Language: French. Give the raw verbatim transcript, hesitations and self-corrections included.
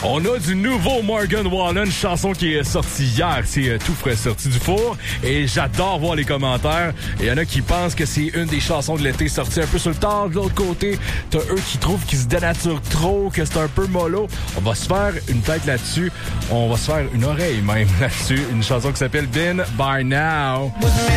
On a du nouveau Morgan Wallen, chanson qui est sortie hier. C'est euh, tout frais sorti du four. Et j'adore voir les commentaires. Il y en a qui pensent que c'est une des chansons de l'été sortie un peu sur le tard. De l'autre côté, t'as eux qui trouvent qu'ils se dénaturent trop, que c'est un peu mollo. On va se faire une tête là-dessus. On va se faire une oreille même là-dessus. Une chanson qui s'appelle Been By Now.